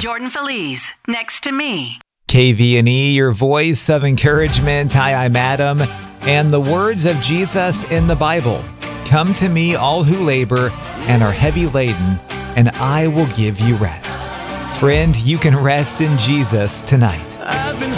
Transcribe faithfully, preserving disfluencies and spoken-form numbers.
Jordan Feliz, Next to Me. K V and E, your voice of encouragement. Hi, I'm Adam. And the words of Jesus in the Bible. Come to me, all who labor and are heavy laden, and I will give you rest. Friend, you can rest in Jesus tonight.